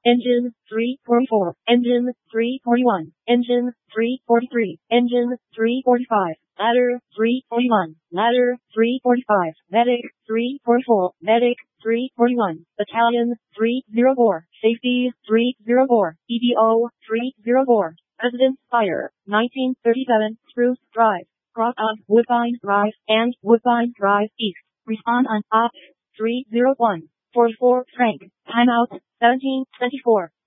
Engine 344. Engine 341. Engine 343. Engine 345. Ladder 341. Ladder 345. Medic 344. Medic 341. Battalion 304. Safety 304. EDO 304. Residence Fire 1937. Spruce Drive. Cross on Woodbine Drive and Woodbine Drive East. Respond on Op 301. 44 Frank. Timeout 1724.